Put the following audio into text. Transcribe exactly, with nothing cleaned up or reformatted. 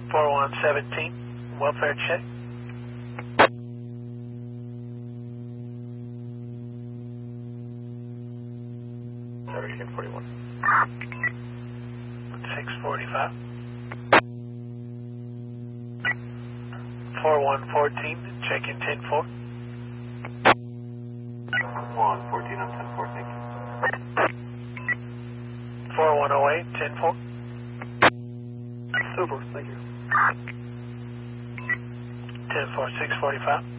four one seventeen, welfare check. Seventeen forty-one. six forty-five. four one fourteen, check in ten four. one fourteen on ten four, thank you. four one oh eight, ten four. Super, thank you. ten four, six forty-five.